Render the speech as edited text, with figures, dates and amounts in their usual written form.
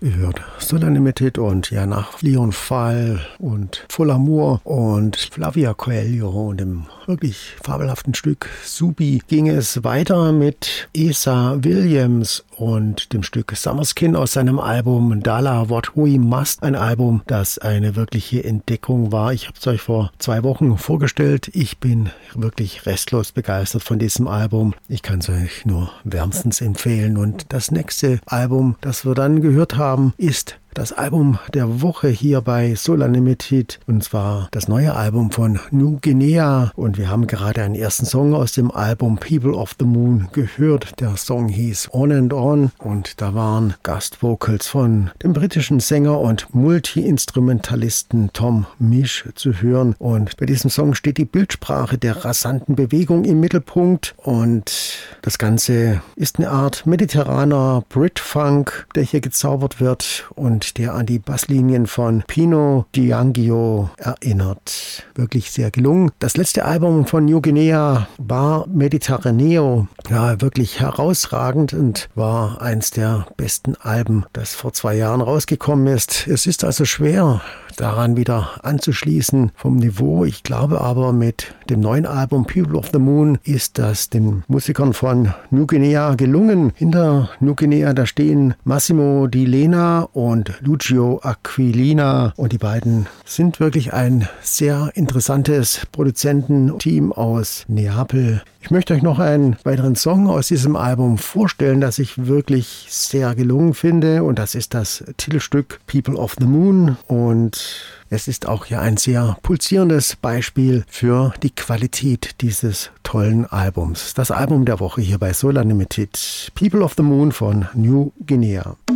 Ihr hört Soul Unlimited und ja, nach Leon Fall und Full Amour und Flavia Coelho und dem wirklich fabelhaften Stück Subi ging es weiter mit Esa Williams und dem Stück Summerskin aus seinem Album Dala What We Must, ein Album, das eine wirkliche Entdeckung war. Ich habe es euch vor 2 Wochen vorgestellt. Ich bin wirklich restlos begeistert von diesem Album. Ich kann es euch nur wärmstens empfehlen. Und das nächste Album, das wir dann gehört haben, ist das Album der Woche hier bei Soul Unlimited, und zwar das neue Album von New Guinea, und wir haben gerade einen ersten Song aus dem Album People of the Moon gehört. Der Song hieß On and On und da waren Gastvocals von dem britischen Sänger und Multi-Instrumentalisten Tom Misch zu hören, und bei diesem Song steht die Bildsprache der rasanten Bewegung im Mittelpunkt, und das Ganze ist eine Art mediterraner Brit-Funk, der hier gezaubert wird und der an die Basslinien von Pino D'Angio erinnert. Wirklich sehr gelungen. Das letzte Album von New Guinea war Mediterraneo. Ja, wirklich herausragend und war eins der besten Alben, das vor 2 Jahren rausgekommen ist. Es ist also schwer, daran wieder anzuschließen vom Niveau. Ich glaube aber, mit dem neuen Album People of the Moon ist das den Musikern von New Guinea gelungen. Hinter New Guinea, da stehen Massimo Di Lena und Lucio Aquilina, und die beiden sind wirklich ein sehr interessantes Produzententeam aus Neapel. Ich möchte euch noch einen weiteren Song aus diesem Album vorstellen, das ich wirklich sehr gelungen finde, und das ist das Titelstück People of the Moon, und es ist auch ja ein sehr pulsierendes Beispiel für die Qualität dieses tollen Albums. Das Album der Woche hier bei Soul Unlimited, People of the Moon von New Guinea.